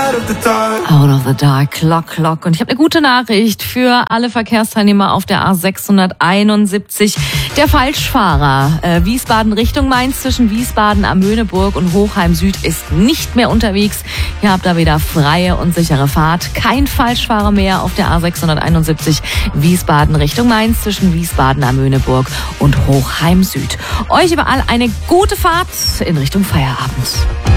Out of the Dark, Clock. Und ich habe eine gute Nachricht für alle Verkehrsteilnehmer auf der A671. Der Falschfahrer Wiesbaden Richtung Mainz zwischen Wiesbaden am Möhneburg und Hochheim Süd ist nicht mehr unterwegs. Ihr habt da wieder freie und sichere Fahrt. Kein Falschfahrer mehr auf der A671 Wiesbaden Richtung Mainz zwischen Wiesbaden am Möhneburg und Hochheim Süd. Euch überall eine gute Fahrt in Richtung Feierabend.